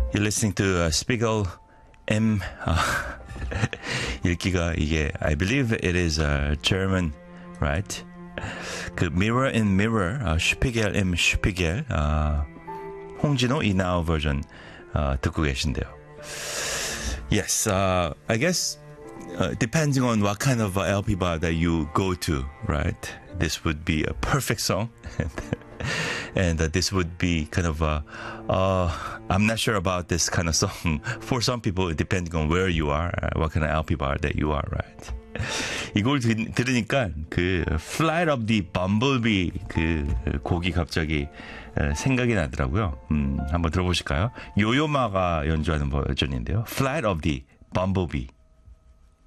You're listening to Spiegel M. 읽기가 이게 I believe it is German, right? 그 Mirror in Mirror, Spiegel M. Spiegel, 홍진호 이나우 버전 듣고 계신데요. Yes, I guess depending on what kind of LP bar that you go to, right? This would be a perfect song. And this would be kind of I'm not sure about this kind of song for some people depending on where you are, what kind of LP bar that you are, right? 이걸 들으니까 그 Flight of the Bumblebee 그 곡이 갑자기 생각이 나더라고요. 한번 들어보실까요? 요요마가 연주하는 버전인데요. Flight of the Bumblebee.